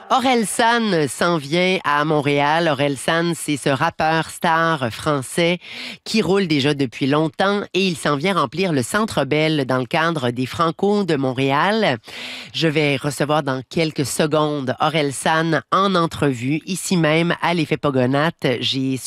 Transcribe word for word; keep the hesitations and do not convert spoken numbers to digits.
Orelsan s'en vient à Montréal. Orelsan, c'est ce rappeur star français qui roule déjà depuis longtemps et il s'en vient remplir le Centre Bell dans le cadre des Franco de Montréal. Je vais recevoir dans quelques secondes Orelsan en entrevue ici même à l'Effet Pogonat. J'ai